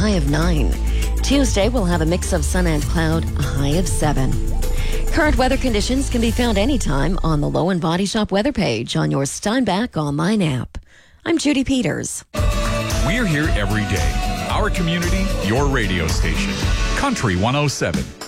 high of 9. Tuesday will have a mix of sun and cloud, a high of 7. Current weather conditions can be found anytime on the Low and Body Shop weather page on your Steinbach online app. I'm Judy Peters. We're here every day. Our community, your radio station. Country 107.